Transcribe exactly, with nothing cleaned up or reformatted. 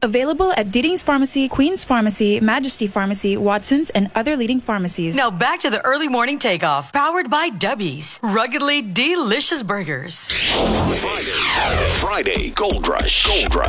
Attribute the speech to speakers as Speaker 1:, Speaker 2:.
Speaker 1: Available at Deeding's Pharmacy, Queen's Pharmacy, Majesty Pharmacy, Watson's, and other leading pharmacies.
Speaker 2: Now back to the early morning takeoff, powered by Dubby's. Ruggedly delicious burgers.
Speaker 3: Friday, Friday Gold Rush. Gold Rush.